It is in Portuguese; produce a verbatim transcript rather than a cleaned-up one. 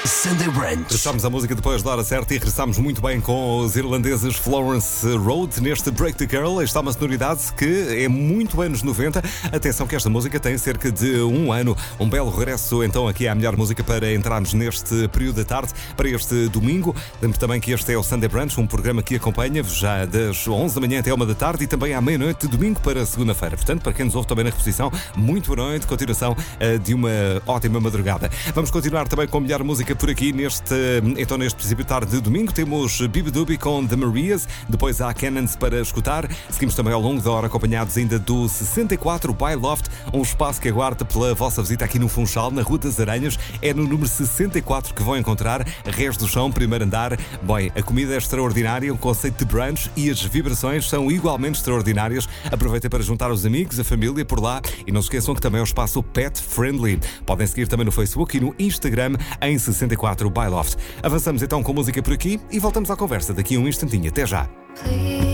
Sunday Brunch. Fechámos a música depois da hora certa e regressamos muito bem com os irlandeses Florence Road neste Break the Girl. Está uma sonoridade que é muito anos noventa. Atenção que esta música tem cerca de um ano. Um belo regresso então aqui à melhor música para entrarmos neste período da tarde, para este domingo. Lembro também que este é o Sunday Brunch, um programa que acompanha-vos já das onze da manhã até uma da tarde e também à meia-noite de domingo para segunda-feira. Portanto, para quem nos ouve também na reposição, muito boa noite, continuação de uma ótima madrugada. Vamos continuar também com a melhor música por aqui neste, então neste princípio de tarde de domingo. Temos Bibi Dubi com The Marias, depois há Cannons para escutar. Seguimos também ao longo da hora acompanhados ainda do sessenta e quatro by Loft, um espaço que aguarda pela vossa visita aqui no Funchal, na Rua das Aranhas. É no número sessenta e quatro que vão encontrar Res do Chão, primeiro andar. Bem, a comida é extraordinária, o conceito de brunch e as vibrações são igualmente extraordinárias. Aproveitem para juntar os amigos, a família por lá e não se esqueçam que também é um espaço pet friendly. Podem seguir também no Facebook e no Instagram em sessenta e quatro by Loft. Avançamos então com música por aqui e voltamos à conversa daqui a um instantinho. Até já.